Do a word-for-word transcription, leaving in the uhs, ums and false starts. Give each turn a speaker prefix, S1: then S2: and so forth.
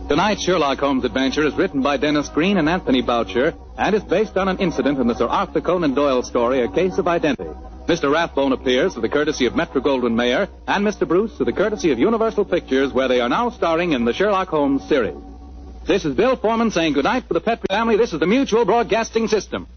S1: Tonight's Sherlock Holmes adventure is written by Dennis Green and Anthony Boucher and is based on an incident in the Sir Arthur Conan Doyle story, A Case of Identity. Mister Rathbone appears to the courtesy of Metro-Goldwyn-Mayer and Mister Bruce to the courtesy of Universal Pictures, where they are now starring in the Sherlock Holmes series. This is Bill Foreman saying goodnight for the Petrie family. This is the Mutual Broadcasting System.